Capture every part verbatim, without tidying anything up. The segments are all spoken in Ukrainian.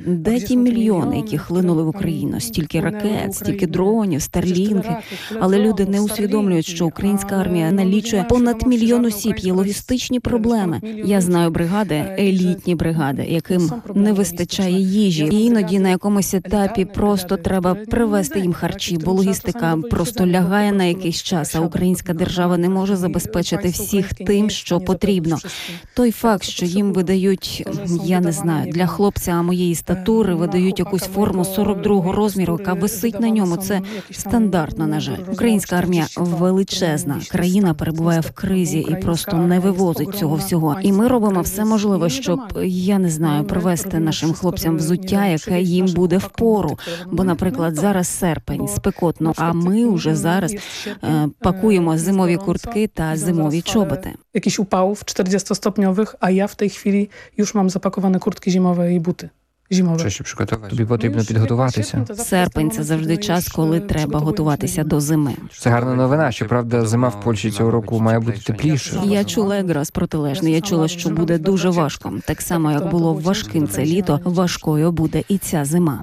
Де ті мільйони, які хлинули в Україну? Стільки ракет, стільки дронів, старлінки. Але люди не усвідомлюють, що українська армія налічує понад мільйон осіб, є логістичні проблеми. Я знаю бригади, елітні бригади, яким не вистачає їжі. І іноді на якомусь етапі просто треба привезти їм харчі, бо логістика просто лягає на якийсь час, а українська держава не може забезпечити всіх тим, що потрібно. Той факт, що їм видають, я не знаю, для хлопця моєї статури видають якусь форму сорок другого розміру, яка висить на ньому, це стандартно, на жаль. Українська армія величезна, країна перебуває в кризі і просто не вивозить цього всього. І ми робимо все можливе, щоб, я не знаю, привезти нашим хлопцям взуття, яке їм буде впору. Бо, наприклад, зараз серпень, спекотно, а ми уже зараз е, пакуємо зимові куртки та зимові чоботи. Jakichś upałów czterdziestostopniowych, a ja w tej chwili już mam zapakowane kurtki zimowe i buty. Тобі потрібно підготуватися. Серпень – це завжди час, коли треба готуватися до зими. Це гарна новина. Щоправда, зима в Польщі цього року має бути тепліше. Я чула якраз протилежне. Я чула, що буде дуже важко. Так само, як було важким це літо, важкою буде і ця зима.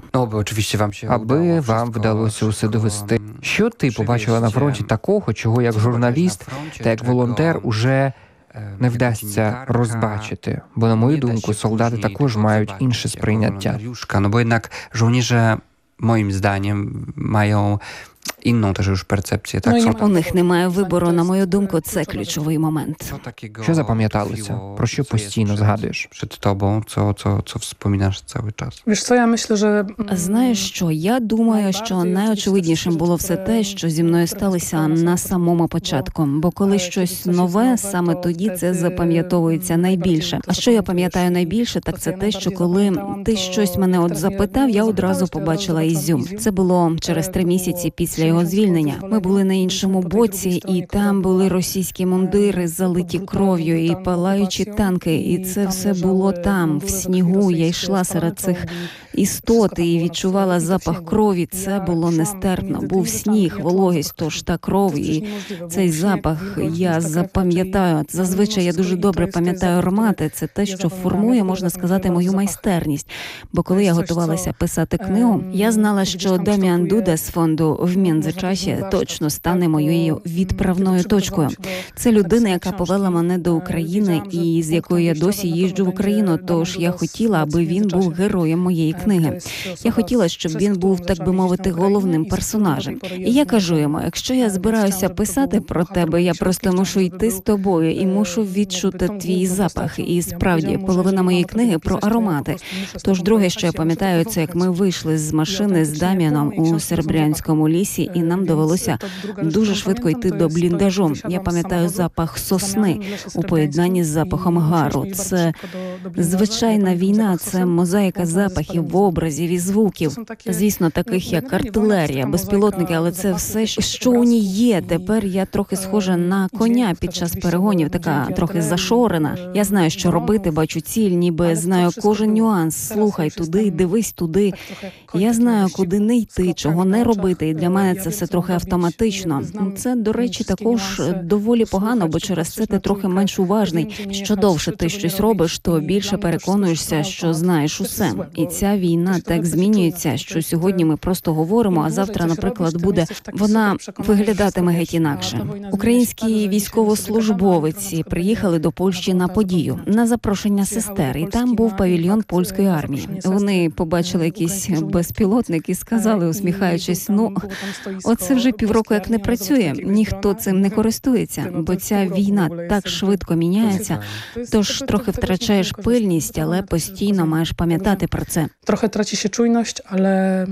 Аби вам вдалося усе довести. Що ти побачила на фронті такого, чого як журналіст та як волонтер уже не вдасться розбачити, бо, на мою думку, солдати також мають інше сприйняття. No bo jednak żołnierze, moim zdaniem, mają inną też już percepcję. Tak? Ну, у них немає вибору, на мою думку, це ключовий момент. Що запам'яталося? Про що постійно згадуєш? Przed tobą, co, co, co wspominasz cały czas. Wiesz co, ja myślę, że... Знаєш що, я думаю, що найочевиднішим було все те, що зі мною сталося на самому початку. Бо коли щось нове, саме тоді це запам'ятовується найбільше. А що я пам'ятаю найбільше, так це те, що коли ти щось мене от запитав, я одразу побачила Ізюм. Це було через три місяці після його звільнення. Ми були на іншому боці, і там були російські мундири, залиті кров'ю, і палаючі танки. І це все було там, в снігу. Я йшла серед цих істот і відчувала запах крові. Це було нестерпно. Був сніг, вологість, тож та кров. І цей запах я запам'ятаю. Зазвичай я дуже добре пам'ятаю аромати. Це те, що формує, можна сказати, мою майстерність. Бо коли я готувалася писати книгу, я знала, що Даміан Дуда з фонду «В Міндзичасі» точно стане моєю відправною точкою. Це людина, яка повела мене до України і з якою я досі їжджу в Україну, тож я хотіла, аби він був героєм моєї книги. Я хотіла, щоб він був, так би мовити, головним персонажем. І я кажу йому, якщо я збираюся писати про тебе, я просто мушу йти з тобою і мушу відчути твій запах. І справді, половина моєї книги про аромати. Тож друге, що я пам'ятаю, це як ми вийшли з машини з Дам'яном у Серебрянському лісі, і нам довелося дуже швидко йти до бліндажу. Я пам'ятаю запах сосни у поєднанні з запахом гару. Це звичайна війна, це мозаїка запахів, образів і звуків. Звісно, таких як артилерія, безпілотники, але це все, що у ній є. Тепер я трохи схожа на коня під час перегонів, така трохи зашорена. Я знаю, що робити, бачу ціль, ніби знаю кожен нюанс. Слухай туди, дивись туди. Я знаю, куди не йти, чого не робити, і для мене це все трохи автоматично. Це, до речі, також доволі погано, бо через це ти трохи менш уважний. Що довше ти щось робиш, то більше переконуєшся, що знаєш усе. І ця війна так змінюється, що сьогодні ми просто говоримо, а завтра, наприклад, буде, вона виглядатиме геть інакше. Українські військовослужбовиці приїхали до Польщі на подію, на запрошення сестер, і там був павільйон польської армії. Вони побачили якийсь безпілотник і сказали, усміхаючись, ну, оце вже півроку як не працює, ніхто цим не користується, бо ця війна так швидко міняється, тож трохи втрачаєш пильність, але постійно маєш пам'ятати про це. Трохи traci się czujność, ale...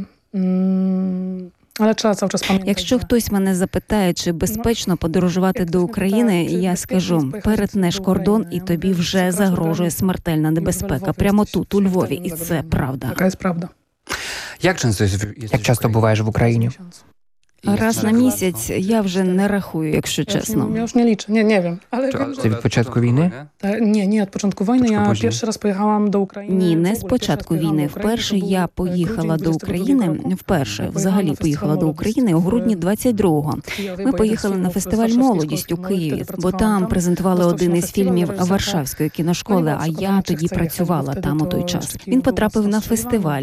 Але trzeba cały czas pamiętać. Якщо хтось мене запитає, чи безпечно подорожувати до України, я скажу, перетнеш кордон і тобі вже загрожує смертельна небезпека. Прямо тут, у Львові. І це правда. Така є правда. Jak często jest, Як часто буваєш в Україні? Раз на місяць я вже не рахую, якщо чесно. Ja już nie liczę, nie, nie wiem. Ale wiem, Це від початку війни? że... Nie, nie, od początku wojny. Ja pierwszy raz pojechałam do Ukrainy. Ні, не з початку війни. Вперше я поїхала до України, вперше взагалі поїхала до України у грудні двадцять другого. Ми поїхали на фестиваль «Молодість» у Києві, бо там презентували один із фільмів Варшавської кіношколи, а я тоді працювала там у той час. Він потрапив на фестиваль.